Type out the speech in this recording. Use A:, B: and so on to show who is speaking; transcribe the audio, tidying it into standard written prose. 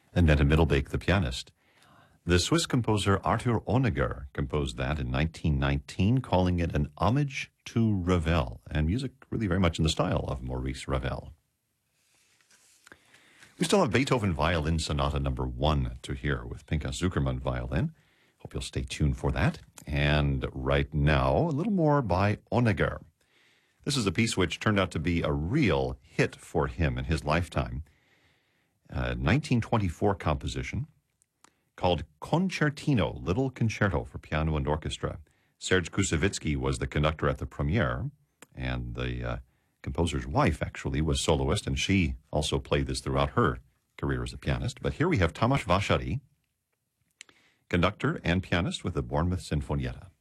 A: Annette Middelbeek, the pianist. The Swiss composer Arthur Honegger composed that in 1919, calling it an homage to Ravel, and music really very much in the style of Maurice Ravel. We still have Beethoven Violin Sonata number 1 to hear with Pinchas Zukerman violin. Hope you'll stay tuned for that. And right now, a little more by Honegger. This is a piece which turned out to be a real hit for him in his lifetime. 1924 composition called Concertino, Little Concerto for Piano and Orchestra. Serge Koussevitzky was the conductor at the premiere, and the composer's wife actually was soloist, and she also played this throughout her career as a pianist. But here we have Tamás Vasari, conductor and pianist with the Bournemouth Sinfonietta.